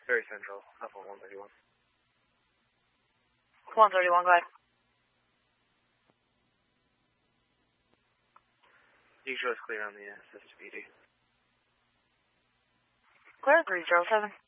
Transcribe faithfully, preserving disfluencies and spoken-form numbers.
Very Central, Alpha one thirty-one. one thirty-one, go ahead. You can show us clear on the uh, S S P D. Clear, three zero seven.